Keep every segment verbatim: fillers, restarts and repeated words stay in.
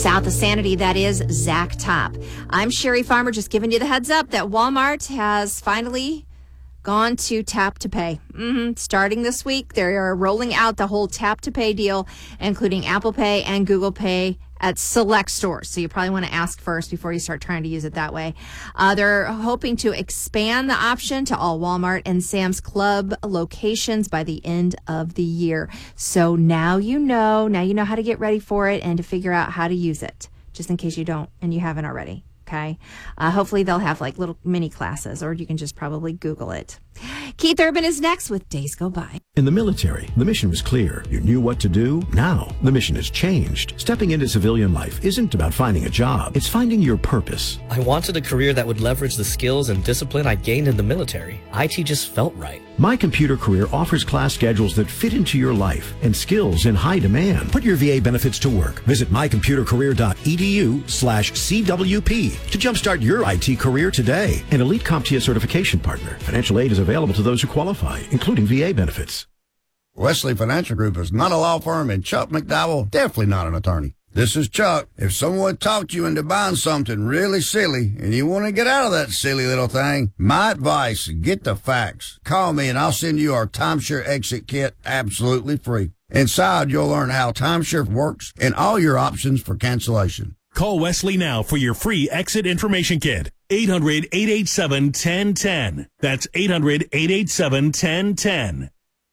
South of Sanity, that is Zach Top. I'm Sherry Farmer, just giving you the heads up that Walmart has finally gone to tap to pay. Mm-hmm. Starting this week, they are rolling out the whole tap to pay deal, including Apple Pay and Google Pay at select stores. So you probably want to ask first before you start trying to use it that way. Uh, they're hoping to expand the option to all Walmart and Sam's Club locations by the end of the year. So now you know, now you know how to get ready for it and to figure out how to use it, just in case you don't and you haven't already. Okay. Uh, hopefully they'll have like little mini classes, or you can just probably Google it. Keith Urban is next with Days Go By. In the military, the mission was clear. You knew what to do. Now, the mission has changed. Stepping into civilian life isn't about finding a job. It's finding your purpose. I wanted a career that would leverage the skills and discipline I gained in the military. I T just felt right. My Computer Career offers class schedules that fit into your life and skills in high demand. Put your V A benefits to work. Visit mycomputercareer.edu slash CWP to jumpstart your I T career today. An elite CompTIA certification partner. Financial aid is available to those who qualify, including V A benefits. Wesley Financial Group is not a law firm, and Chuck McDowell definitely not an attorney. This is Chuck. If someone talked you into buying something really silly and you want to get out of that silly little thing, my advice, get the facts. Call me and I'll send you our timeshare exit kit absolutely free. Inside, you'll learn how timeshare works and all your options for cancellation. Call Wesley now for your free exit information kit. eight hundred, eight eight seven, one zero one zero. That's eight hundred, eight eight seven, one zero one zero.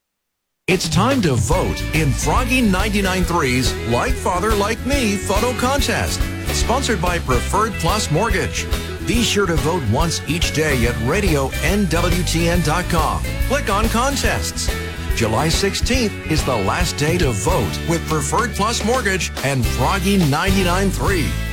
It's time to vote in Froggy ninety-nine point three's Like Father Like Me photo contest, sponsored by Preferred Plus Mortgage. Be sure to vote once each day at radio N W T N dot com. Click on contests. July sixteenth is the last day to vote with Preferred Plus Mortgage and Froggy ninety-nine point three.